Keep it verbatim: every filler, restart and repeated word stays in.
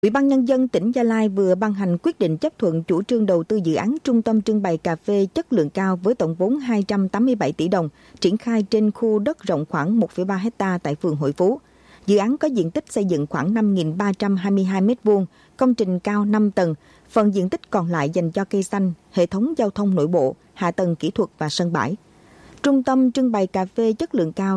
Ủy ban Nhân dân tỉnh Gia Lai vừa ban hành quyết định chấp thuận chủ trương đầu tư dự án trung tâm trưng bày cà phê chất lượng cao với tổng vốn hai trăm tám mươi bảy tỷ đồng, triển khai trên khu đất rộng khoảng một phẩy ba héc ta tại phường Hội Phú. Dự án có diện tích xây dựng khoảng năm nghìn ba trăm hai mươi hai mét vuông, công trình cao năm tầng, phần diện tích còn lại dành cho cây xanh, hệ thống giao thông nội bộ, hạ tầng kỹ thuật và sân bãi. Trung tâm trưng bày cà phê chất lượng cao